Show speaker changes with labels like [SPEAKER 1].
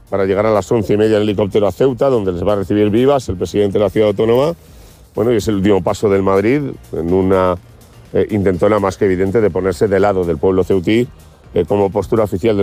[SPEAKER 1] para llegar a las 11:30 en helicóptero a Ceuta, donde les va a recibir Vivas, el presidente de la ciudad autónoma. Bueno, y es el último paso del Madrid en una intentona más que evidente de ponerse del lado del pueblo ceutí como postura oficial del